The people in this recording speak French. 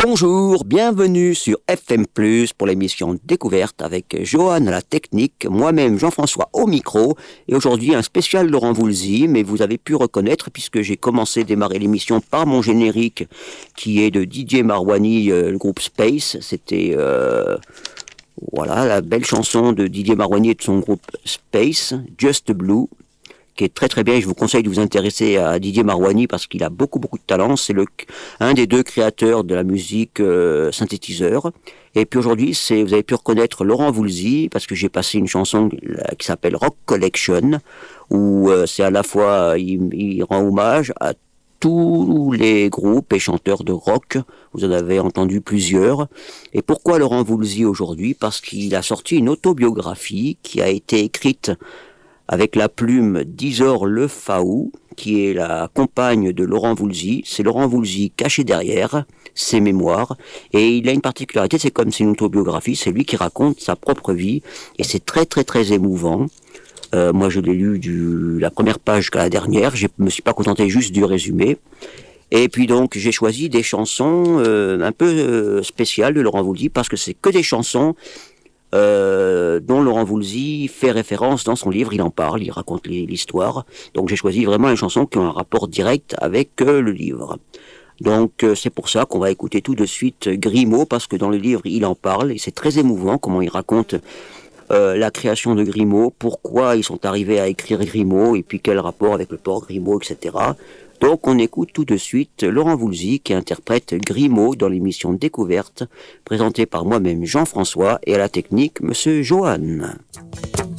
Bonjour, bienvenue sur FM+, pour l'émission Découverte avec Johan à la technique, moi-même Jean-François au micro, et aujourd'hui un spécial Laurent Voulzy, mais vous avez pu reconnaître puisque j'ai commencé à démarrer l'émission par mon générique qui est de Didier Marouani, le groupe Space. C'était voilà la belle chanson de Didier Marouani et de son groupe Space, Just Blue, qui est très très bien. Je vous conseille de vous intéresser à Didier Marouani parce qu'il a beaucoup de talent. C'est un des deux créateurs de la musique synthétiseur. Et puis aujourd'hui, vous avez pu reconnaître Laurent Voulzy parce que j'ai passé une chanson qui s'appelle Rock Collection, où c'est à la fois, il rend hommage à tous les groupes et chanteurs de rock. Vous en avez entendu plusieurs. Et pourquoi Laurent Voulzy aujourd'hui? Parce qu'il a sorti une autobiographie qui a été écrite avec la plume d'Isor Le Faou, qui est la compagne de Laurent Voulzy. C'est Laurent Voulzy caché derrière ses mémoires. Et il a une particularité, c'est comme c'est une autobiographie, c'est lui qui raconte sa propre vie. Et c'est très très très émouvant. Moi je l'ai lu la première page jusqu'à la dernière, je me suis pas contenté juste du résumé. Et puis donc j'ai choisi des chansons un peu spéciales de Laurent Voulzy, parce que c'est que des chansons dont Laurent Voulzy fait référence dans son livre. Il en parle, il raconte l'histoire. Donc j'ai choisi vraiment les chansons qui ont un rapport direct avec le livre. Donc c'est pour ça qu'on va écouter tout de suite Grimaud, parce que dans le livre il en parle et c'est très émouvant comment il raconte la création de Grimaud, pourquoi ils sont arrivés à écrire Grimaud et puis quel rapport avec le port Grimaud, etc. Donc on écoute tout de suite Laurent Voulzy qui interprète Grimaud dans l'émission Découverte, présentée par moi-même Jean-François, et à la technique Monsieur Johan.